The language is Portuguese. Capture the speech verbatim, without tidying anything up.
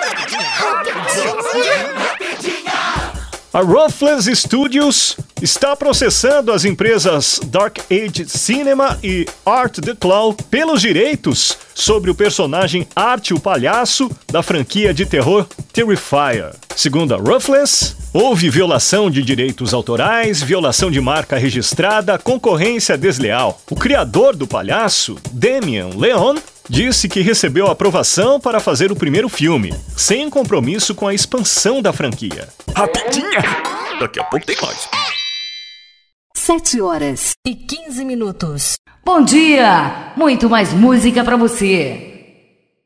A Ruthless Studios está processando as empresas Dark Age Cinema e Art the Claw pelos direitos sobre o personagem Art o Palhaço da franquia de terror Terrifier. Segundo a Ruthless, houve violação de direitos autorais, violação de marca registrada, concorrência desleal. O criador do palhaço, Damian Leon, disse que recebeu aprovação para fazer o primeiro filme, sem compromisso com a expansão da franquia. Rapidinha! Daqui a pouco tem mais. Sete horas e quinze minutos. Bom dia! Muito mais música pra você.